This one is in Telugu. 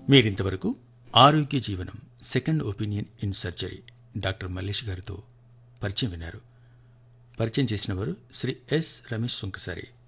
మీరింతవరకు ఆరోగ్య జీవనం second opinion in surgery doctor Mallesh గారితో పరిచయం విన్నారు. పరిచయం చేసిన వారు శ్రీ ఎస్ రమేష్ సుంకసారి.